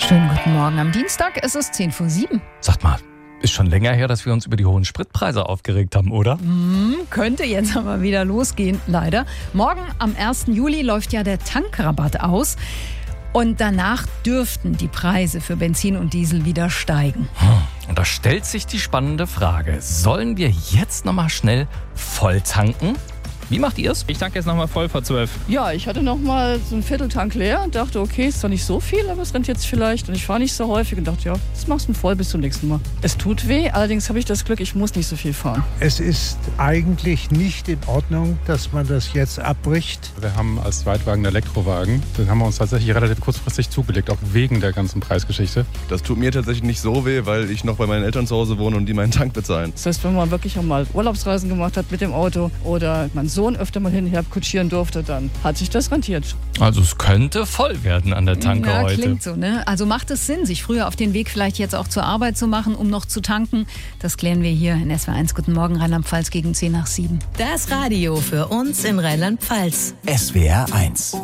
Schönen guten Morgen. Am Dienstag ist es 7:10. Sagt mal, ist schon länger her, dass wir uns über die hohen Spritpreise aufgeregt haben, oder? Könnte jetzt aber wieder losgehen, leider. Morgen am 1. Juli läuft ja der Tankrabatt aus. Und danach dürften die Preise für Benzin und Diesel wieder steigen. Und da stellt sich die spannende Frage, sollen wir jetzt nochmal schnell voll tanken? Wie macht ihr es? Ich tanke jetzt nochmal voll vor 12. Ja, ich hatte noch mal so ein Vierteltank leer und dachte, okay, ist doch nicht so viel, aber es rennt jetzt vielleicht. Und ich fahre nicht so häufig und dachte, ja, das machst du voll bis zum nächsten Mal. Es tut weh, allerdings habe ich das Glück, ich muss nicht so viel fahren. Es ist eigentlich nicht in Ordnung, dass man das jetzt abbricht. Wir haben als Zweitwagen einen Elektrowagen. Den haben wir uns tatsächlich relativ kurzfristig zugelegt, auch wegen der ganzen Preisgeschichte. Das tut mir tatsächlich nicht so weh, weil ich noch bei meinen Eltern zu Hause wohne und die meinen Tank bezahlen. Das heißt, wenn man wirklich auch mal Urlaubsreisen gemacht hat mit dem Auto oder man Sohn öfter mal hinher kutschieren durfte, dann hat sich das rentiert. Also es könnte voll werden an der Tanke Ja, heute. klingt so, ne? Also macht es Sinn, sich früher auf den Weg vielleicht jetzt auch zur Arbeit zu machen, um noch zu tanken? Das klären wir hier in SWR1. Guten Morgen, Rheinland-Pfalz gegen 6:50. Das Radio für uns in Rheinland-Pfalz. SWR1